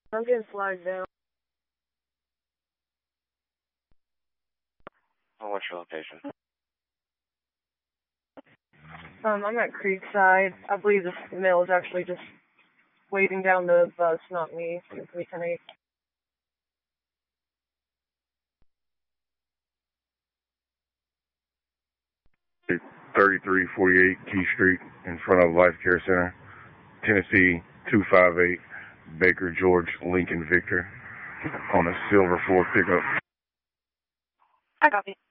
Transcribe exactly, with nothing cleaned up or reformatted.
I'm getting flagged down. Oh, what's your location? Um, I'm at Creekside. I believe this male is actually just waving down the bus, not me. three ten eight. thirty-three forty-eight Key Street in front of Life Care Center, Tennessee two five eight, Baker George Lincoln Victor on a silver Ford pickup. I copy.